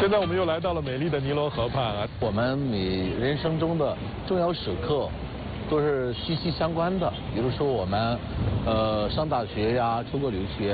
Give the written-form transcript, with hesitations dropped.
现在我们又来到了美丽的尼罗河畔啊。 我们每人生中的重要时刻都是息息相关的，比如说我们上大学呀，出国留学。